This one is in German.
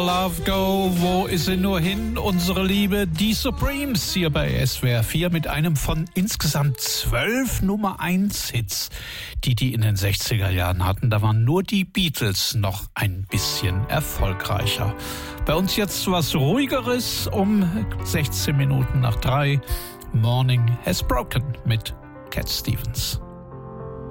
Love go? Wo ist sie nur hin, unsere Liebe? Die Supremes hier bei SWR 4 mit einem von insgesamt 12 Nummer 1 Hits, die in den 60er Jahren hatten. Da waren nur die Beatles noch ein bisschen erfolgreicher. Bei uns jetzt was Ruhigeres um 16 Minuten nach 3. Morning Has Broken mit Cat Stevens.